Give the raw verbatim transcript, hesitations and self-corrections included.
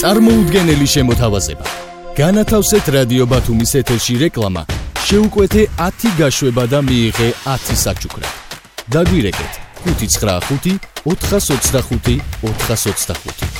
წარმოუდგენელი შემოთავაზება. განათავსეთ რადიო ბათუმის ეთერში რეკლამა, შეუკვეთე ათი გაშვება და მიიღე ათი საჩუქრად. დაგვირეკეთ ხუთი ცხრა ხუთი ოთხას ოცდახუთი ოთხას ოცდახუთი.